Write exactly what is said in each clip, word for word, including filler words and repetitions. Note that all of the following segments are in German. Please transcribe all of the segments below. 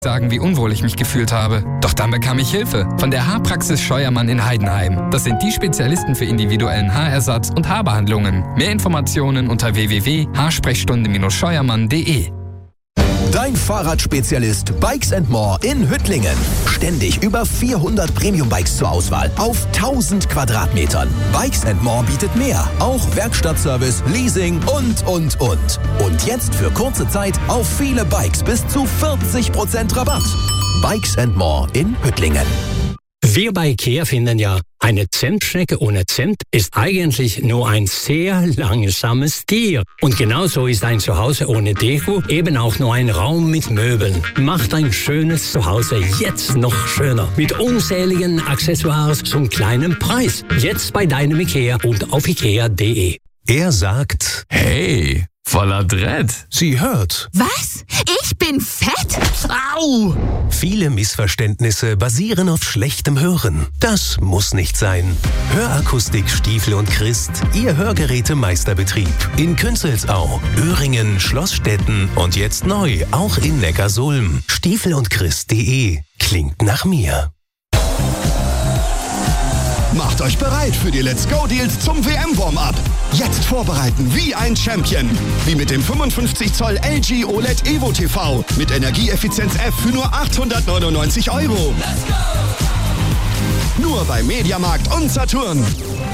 sagen, wie unwohl ich mich gefühlt habe. Doch dann bekam ich Hilfe von der Haarpraxis Scheuermann in Heidenheim. Das sind die Spezialisten für individuellen Haarersatz und Haarbehandlungen. Mehr Informationen unter w w w punkt haarsprechstunde scheuermann punkt de. Dein Fahrradspezialist Bikes and More in Hüttlingen. Ständig über vierhundert Premium-Bikes zur Auswahl auf tausend Quadratmetern. Bikes and More bietet mehr. Auch Werkstattservice, Leasing und, und, und. Und jetzt für kurze Zeit auf viele Bikes bis zu vierzig Prozent Rabatt. Bikes and More in Hüttlingen. Wir bei IKEA finden ja, eine Zentschnecke ohne Cent ist eigentlich nur ein sehr langsames Tier. Und genauso ist ein Zuhause ohne Deko eben auch nur ein Raum mit Möbeln. Macht ein schönes Zuhause jetzt noch schöner. Mit unzähligen Accessoires zum kleinen Preis. Jetzt bei deinem IKEA und auf ikea punkt de. Er sagt, hey, voller Dread. Sie hört. Was? Ich bin fett? Au! Viele Missverständnisse basieren auf schlechtem Hören. Das muss nicht sein. Hörakustik Stiefel und Christ, Ihr Hörgerätemeisterbetrieb. In Künzelsau, Öhringen, Schlossstetten und jetzt neu auch in Neckarsulm. Stiefel und Christ punkt de. Klingt nach mir. Macht euch bereit für die Let's Go Deals zum W M-Warm-Up. Jetzt vorbereiten wie ein Champion. Wie mit dem fünfundfünfzig Zoll L G O L E D Evo T V mit Energieeffizienz F für nur achthundertneunundneunzig Euro. Let's go! Nur bei Mediamarkt und Saturn.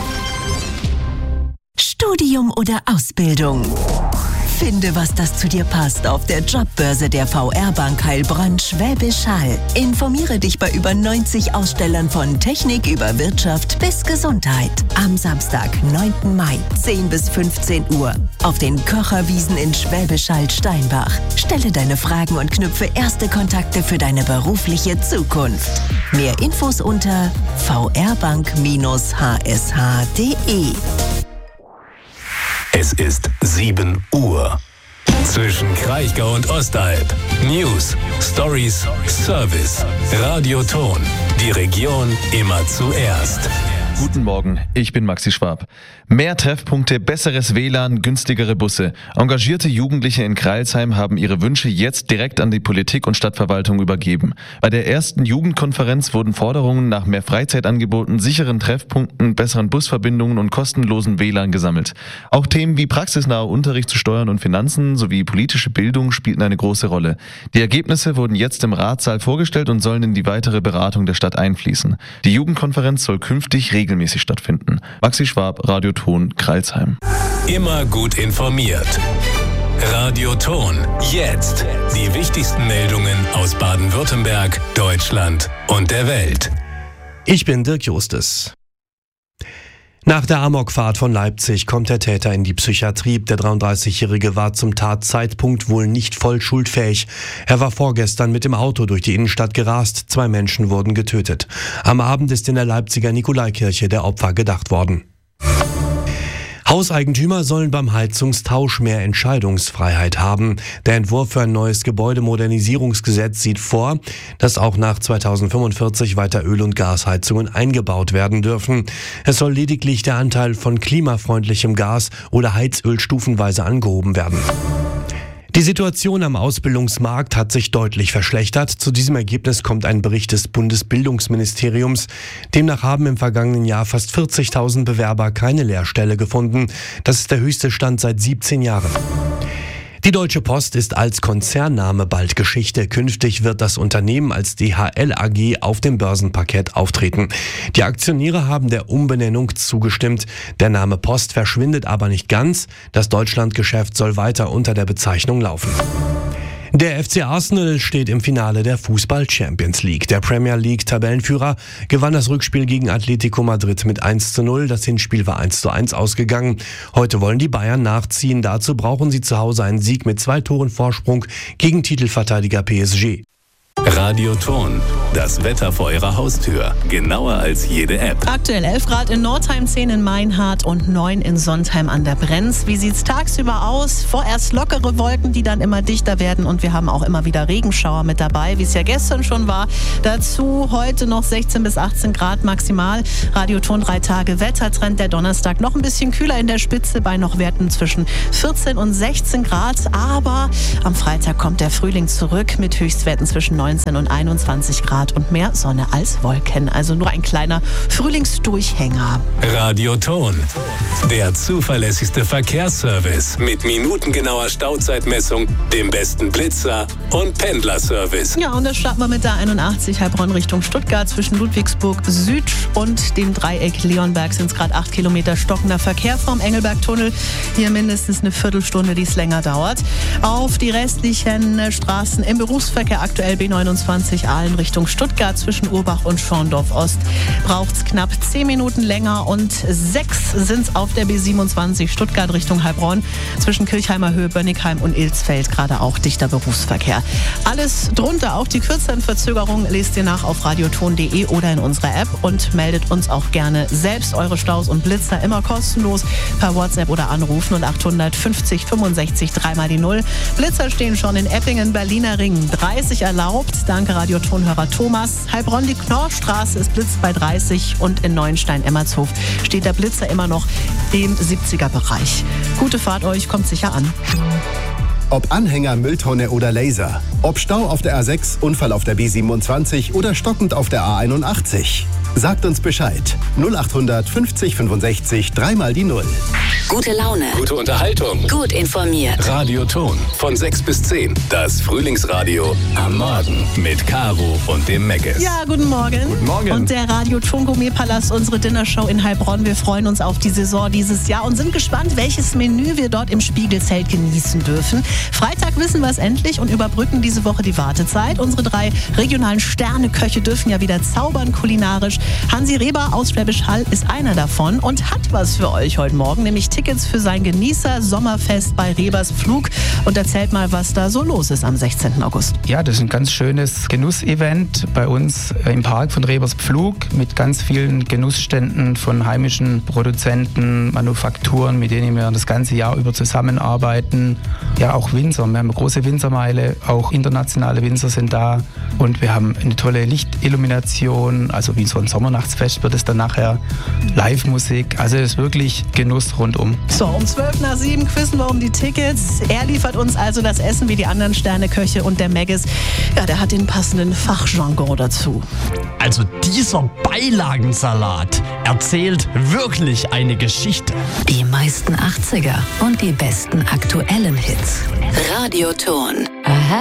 Studium oder Ausbildung? Finde, was das zu dir passt auf der Jobbörse der V R-Bank Heilbronn Schwäbisch Hall. Informiere dich bei über neunzig Ausstellern von Technik über Wirtschaft bis Gesundheit. Am Samstag, neunten Mai, zehn bis fünfzehn Uhr. Auf den Kocherwiesen in Schwäbisch Hall-Steinbach. Stelle deine Fragen und knüpfe erste Kontakte für deine berufliche Zukunft. Mehr Infos unter v r bank H S H punkt de. Es ist sieben Uhr. Zwischen Kraichgau und Ostalb. News, Stories, Service. Radioton. Die Region immer zuerst. Guten Morgen, ich bin Maxi Schwab. Mehr Treffpunkte, besseres W L A N, günstigere Busse. Engagierte Jugendliche in Crailsheim haben ihre Wünsche jetzt direkt an die Politik und Stadtverwaltung übergeben. Bei der ersten Jugendkonferenz wurden Forderungen nach mehr Freizeitangeboten, sicheren Treffpunkten, besseren Busverbindungen und kostenlosen W L A N gesammelt. Auch Themen wie praxisnaher Unterricht zu Steuern und Finanzen sowie politische Bildung spielten eine große Rolle. Die Ergebnisse wurden jetzt im Ratssaal vorgestellt und sollen in die weitere Beratung der Stadt einfließen. Die Jugendkonferenz soll künftig regelmäßig stattfinden. Maxi Schwab, Radioton, Crailsheim. Immer gut informiert. Radioton. Jetzt. Die wichtigsten Meldungen aus Baden-Württemberg, Deutschland und der Welt. Ich bin Dirk Justus. Nach der Amokfahrt von Leipzig kommt der Täter in die Psychiatrie. Der dreiunddreißigjährige war zum Tatzeitpunkt wohl nicht voll schuldfähig. Er war vorgestern mit dem Auto durch die Innenstadt gerast. Zwei Menschen wurden getötet. Am Abend ist in der Leipziger Nikolaikirche der Opfer gedacht worden. Hauseigentümer sollen beim Heizungstausch mehr Entscheidungsfreiheit haben. Der Entwurf für ein neues Gebäudemodernisierungsgesetz sieht vor, dass auch nach zweitausendfünfundvierzig weiter Öl- und Gasheizungen eingebaut werden dürfen. Es soll lediglich der Anteil von klimafreundlichem Gas oder Heizöl stufenweise angehoben werden. Die Situation am Ausbildungsmarkt hat sich deutlich verschlechtert. Zu diesem Ergebnis kommt ein Bericht des Bundesbildungsministeriums. Demnach haben im vergangenen Jahr fast vierzigtausend Bewerber keine Lehrstelle gefunden. Das ist der höchste Stand seit siebzehn Jahren. Die Deutsche Post ist als Konzernname bald Geschichte. Künftig wird das Unternehmen als D H L A G auf dem Börsenparkett auftreten. Die Aktionäre haben der Umbenennung zugestimmt. Der Name Post verschwindet aber nicht ganz. Das Deutschlandgeschäft soll weiter unter der Bezeichnung laufen. Der F C Arsenal steht im Finale der Fußball-Champions League. Der Premier League-Tabellenführer gewann das Rückspiel gegen Atletico Madrid mit eins zu null. Das Hinspiel war eins zu eins ausgegangen. Heute wollen die Bayern nachziehen. Dazu brauchen sie zu Hause einen Sieg mit zwei Toren Vorsprung gegen Titelverteidiger P S G. Radioton. Das Wetter vor Ihrer Haustür. Genauer als jede App. Aktuell elf Grad in Nordheim, zehn in Meinhardt und neun in Sontheim an der Brenz. Wie sieht's tagsüber aus? Vorerst lockere Wolken, die dann immer dichter werden. Und wir haben auch immer wieder Regenschauer mit dabei, wie es ja gestern schon war. Dazu heute noch sechzehn bis achtzehn Grad maximal. Radioton drei Tage Wettertrend. Der Donnerstag noch ein bisschen kühler in der Spitze bei noch Werten zwischen vierzehn und sechzehn Grad. Aber am Freitag kommt der Frühling zurück mit Höchstwerten zwischen neun neunzehn und einundzwanzig Grad und mehr Sonne als Wolken. Also nur ein kleiner Frühlingsdurchhänger. Radioton, der zuverlässigste Verkehrsservice mit minutengenauer Stauzeitmessung, dem besten Blitzer und Pendlerservice. Ja, und das starten wir mit der einundachtzig Heilbronn Richtung Stuttgart. Zwischen Ludwigsburg Süd und dem Dreieck Leonberg sind es gerade acht Kilometer stockender Verkehr vom Engelbergtunnel. Hier mindestens eine Viertelstunde, die es länger dauert. Auf die restlichen Straßen im Berufsverkehr aktuell B neunundzwanzig Aalen Richtung Stuttgart. Zwischen Urbach und Schorndorf Ost braucht es knapp zehn Minuten länger und sechs sind es auf der B siebenundzwanzig Stuttgart Richtung Heilbronn. Zwischen Kirchheimer Höhe, Bönnigheim und Ilsfeld gerade auch dichter Berufsverkehr. Alles drunter, auch die kürzeren Verzögerungen, lest ihr nach auf radioton punkt de oder in unserer App und meldet uns auch gerne selbst eure Staus und Blitzer immer kostenlos per WhatsApp oder anrufen und achthundert fünfzig fünfundsechzig dreimal die Null. Blitzer stehen schon in Eppingen, Berliner Ring dreißig erlaubt. Danke Radiotonhörer Thomas. Heilbronn, die Knorrstraße ist blitzt bei dreißig und in Neuenstein-Emmertshof steht der Blitzer immer noch im siebziger Bereich. Gute Fahrt euch, kommt sicher an. Ob Anhänger, Mülltonne oder Laser. Ob Stau auf der A sechs, Unfall auf der B siebenundzwanzig oder stockend auf der A einundachtzig. Sagt uns Bescheid. null achthundert fünfzig fünfundsechzig dreimal die Null. Gute Laune. Gute Unterhaltung. Gut informiert. Radioton von sechs bis zehn. Das Frühlingsradio am Morgen mit Caro und dem Meggis. Ja, guten Morgen. Guten Morgen. Und der Radioton Gourmetpalast, unsere Dinnershow in Heilbronn. Wir freuen uns auf die Saison dieses Jahr und sind gespannt, welches Menü wir dort im Spiegelzelt genießen dürfen. Freitag wissen wir es endlich und überbrücken diese Woche die Wartezeit. Unsere drei regionalen Sterneköche dürfen ja wieder zaubern kulinarisch. Hansi Reber aus Schwäbisch Hall ist einer davon und hat was für euch heute Morgen, nämlich Tickets für sein Genießer-Sommerfest bei Rebers Pflug und erzählt mal, was da so los ist am sechzehnten August. Ja, das ist ein ganz schönes Genussevent bei uns im Park von Rebers Pflug mit ganz vielen Genussständen von heimischen Produzenten, Manufakturen, mit denen wir das ganze Jahr über zusammenarbeiten. Ja, auch Winzer. Wir haben eine große Winzermeile, auch internationale Winzer sind da und wir haben eine tolle Lichtillumination, also wie so ein Sommernachtsfest wird es dann nachher, Live-Musik, also es ist wirklich Genuss rundum. So, um zwölf nach sieben quizzen wir um die Tickets. Er liefert uns also das Essen wie die anderen Sterneköche und der Meggis, ja, der hat den passenden Fachjargon dazu. Also dieser Beilagensalat erzählt wirklich eine Geschichte. Die meisten achtziger und die besten aktuellen Hits. Radioton. Aha.